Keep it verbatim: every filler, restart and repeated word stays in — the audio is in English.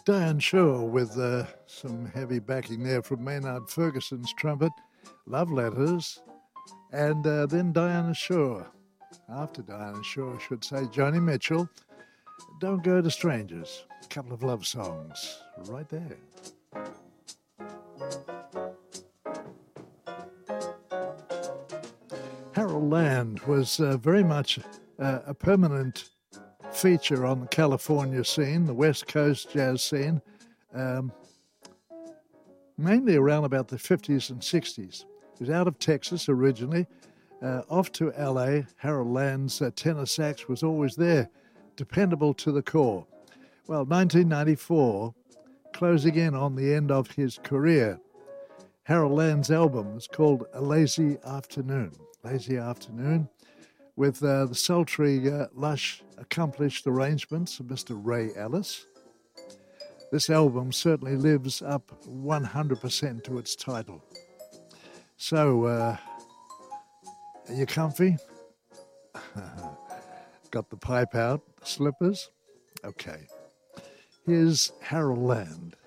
Diane Shore with uh, some heavy backing there from Maynard Ferguson's trumpet, Love Letters, and uh, then Diana Shore. After Diana Shore, I should say, Joni Mitchell, Don't Go to Strangers. A couple of love songs right there. Harold Land was uh, very much uh, a permanent feature on the California scene, the West Coast jazz scene, um, mainly around about the fifties and sixties. He was out of Texas originally, uh, off to L A. Harold Land's uh, tenor sax was always there, dependable to the core. Well, nineteen ninety-four, closing in on the end of his career, Harold Land's album was called A Lazy Afternoon. Lazy Afternoon, with uh, the sultry, uh, lush, accomplished arrangements of Mister Ray Ellis. This album certainly lives up one hundred percent to its title. So, uh, are you comfy? Got the pipe out, the slippers? Okay. Here's Harold Land.